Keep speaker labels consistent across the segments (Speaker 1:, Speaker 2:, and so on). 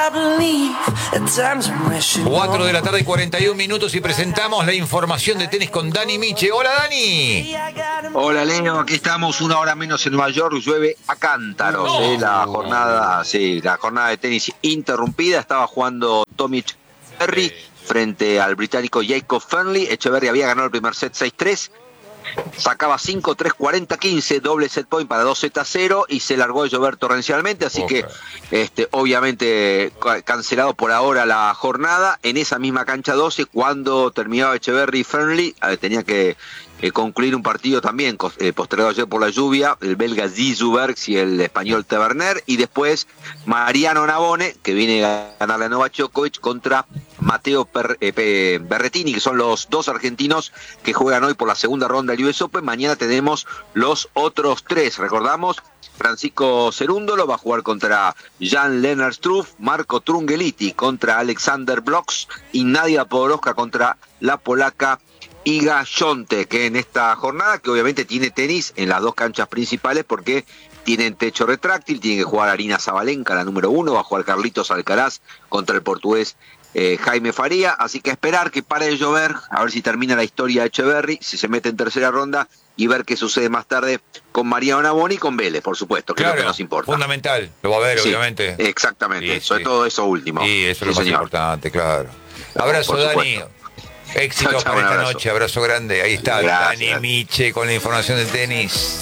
Speaker 1: 4 de la tarde, 41 minutos y presentamos la información de tenis con Dani Miche. Hola, Dani.
Speaker 2: Hola, Leo, aquí estamos, una hora menos en Nueva York, llueve a cántaros. La jornada de tenis interrumpida. Estaba jugando Tommy Echeverry frente al británico Jacob Fernley. Echeverry había ganado el primer set 6-3. Sacaba 5-3, 40-15, doble set point para 2-0 y se largó de llover torrencialmente, así que obviamente cancelado por ahora la jornada. En esa misma cancha 12, cuando terminaba Echeverry y Fernley, tenía que concluir un partido también postergado ayer por la lluvia, el belga Zizoubergs y el español Taverner, y después Mariano Navone, que viene a ganar la Novak Djokovic contra Matteo Berrettini, que son los dos argentinos que juegan hoy por la segunda ronda del US Open. Mañana tenemos los otros tres, recordamos, Francisco Cerúndolo va a jugar contra Jan-Lennard Struff, Marco Trungeliti contra Alexander Bloks y Nadia Podoroska contra la polaca Iga Świątek, que en esta jornada, que obviamente tiene tenis en las dos canchas principales porque tienen techo retráctil, tiene que jugar Arina Sabalenka, la número 1, va a jugar Carlitos Alcaraz contra el portugués Jaime Faría, así que esperar que pare de llover, a ver si termina la historia de Echeverry, si se mete en tercera ronda y ver qué sucede más tarde con Mariano Navone y con Vélez, por supuesto, que es lo que nos importa.
Speaker 1: Fundamental, lo va a ver, obviamente.
Speaker 2: Exactamente, sobre todo eso último.
Speaker 1: Sí, eso es lo más importante, claro. Abrazo, Dani. Éxitos para esta noche, abrazo grande. Ahí está,
Speaker 2: gracias.
Speaker 1: Dani Miche con la información del tenis.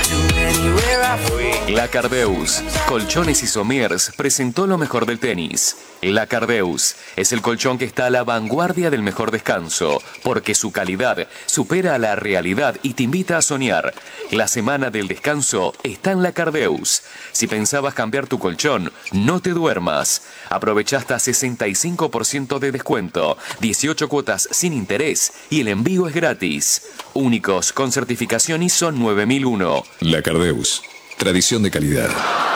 Speaker 3: La Cardeus, Colchones y Somiers presentó lo mejor del tenis. La Cardeus es el colchón que está a la vanguardia del mejor descanso, porque su calidad supera a la realidad y te invita a soñar. La semana del descanso está en La Cardeus. Si pensabas cambiar tu colchón, no te duermas. Aprovecha hasta 65% de descuento, 18 cuotas sin interés y el envío es gratis. Únicos con certificación ISO 9001.
Speaker 4: La Cardeus, tradición de calidad.